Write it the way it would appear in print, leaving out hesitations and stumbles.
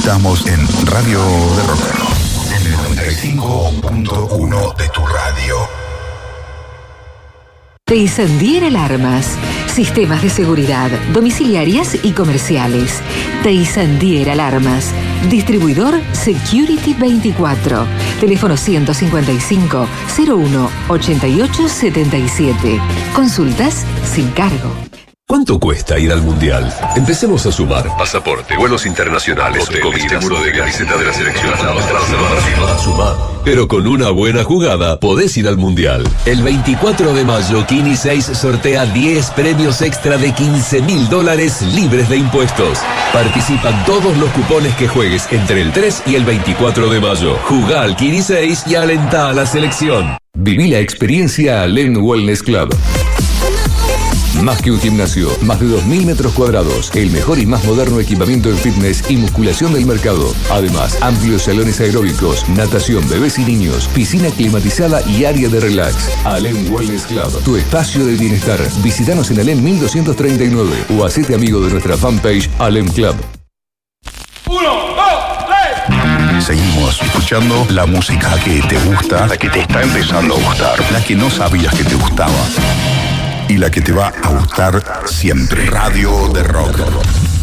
Estamos en Radio de Rock, en el 95.1 de tu radio. Teisandier Alarmas. Sistemas de seguridad domiciliarias y comerciales. Teisandier Alarmas. Distribuidor Security 24. Teléfono 155 01 88 77. Consultas sin cargo. ¿Cuánto cuesta ir al Mundial? Empecemos a sumar. Pasaporte, vuelos internacionales, hotel, comida, seguro de camiseta de la selección. A sumar. Pero con una buena jugada podés ir al Mundial. El 24 de mayo, Kini 6 sortea 10 premios extra de $15.000 libres de impuestos. Participan todos los cupones que juegues entre el 3 y el 24 de mayo. Jugá al Kini 6 y alentá a la selección. Viví la experiencia Alem Wellness Club. Más que un gimnasio, más de 2.000 metros cuadrados, el mejor y más moderno equipamiento en fitness y musculación del mercado. Además, amplios salones aeróbicos, natación, bebés y niños, piscina climatizada y área de relax. Alem Wellness Club, tu espacio de bienestar. Visítanos en Alem 1239 o hacete amigo de nuestra fanpage Alem Club. 1, 2, 3. Seguimos escuchando la música que te gusta, la que te está empezando a gustar, la que no sabías que te gustaba y la que te va a gustar siempre. Radio de Rock.